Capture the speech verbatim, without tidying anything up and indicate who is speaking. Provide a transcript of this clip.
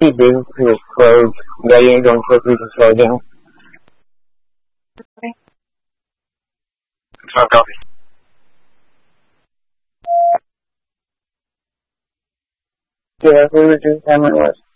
Speaker 1: see businesses was closed. That you ain't gonna close business right now.
Speaker 2: Okay.
Speaker 1: I've got Yeah, who was your family was?